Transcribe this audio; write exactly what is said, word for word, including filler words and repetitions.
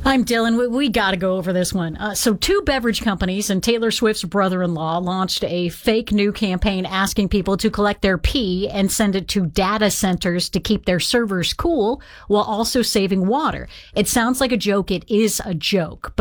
I'm Dylan. We, we got to go over this one. Uh, so, two beverage companies and Taylor Swift's brother-in-law launched a fake new campaign asking people to collect their pee and send it to data centers to keep their servers cool while also saving water. It sounds like a joke. It is a joke. But